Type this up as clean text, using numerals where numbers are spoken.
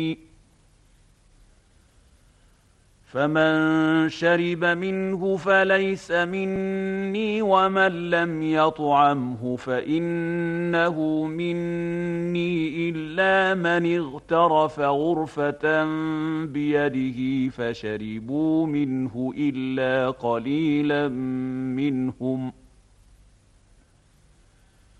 فمن شرب منه فليس مني ومن لم يطعمه فإنه مني إلا من اغترف غرفة بيده فشربوا منه إلا قليلا منهم